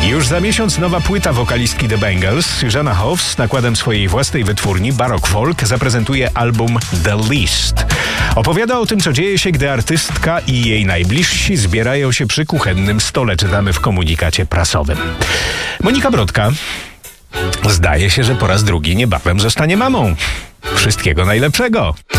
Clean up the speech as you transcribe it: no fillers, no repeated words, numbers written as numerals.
Już za miesiąc nowa płyta wokalistki The Bangles, Susanna Hoffs, nakładem swojej własnej wytwórni Baroque Folk zaprezentuje album The List. Opowiada o tym, co dzieje się, gdy artystka i jej najbliżsi zbierają się przy kuchennym stole, czytamy w komunikacie prasowym. Monika Brodka zdaje się, że po raz drugi niebawem zostanie mamą. Wszystkiego najlepszego!